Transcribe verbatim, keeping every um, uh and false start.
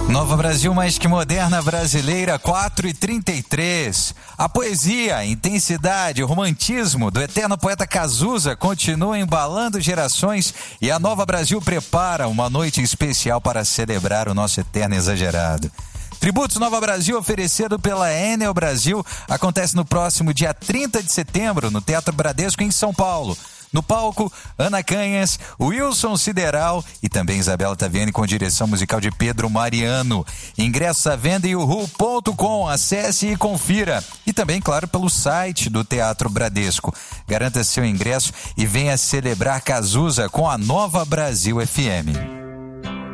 Nova Brasil mais que moderna brasileira, quatro e trinta e três. A poesia, intensidade, romantismo do eterno poeta Cazuza continua embalando gerações e a Nova Brasil prepara uma noite especial para celebrar o nosso eterno exagerado. Tributos Nova Brasil oferecido pela Enel Brasil acontece no próximo dia trinta de setembro no Teatro Bradesco em São Paulo. No palco, Ana Canhas, Wilson Sideral e também Isabela Taviani com direção musical de Pedro Mariano. Ingressos à venda em uhu ponto com, acesse e confira. E também, claro, pelo site do Teatro Bradesco. Garanta seu ingresso e venha celebrar Cazuza com a Nova Brasil F M.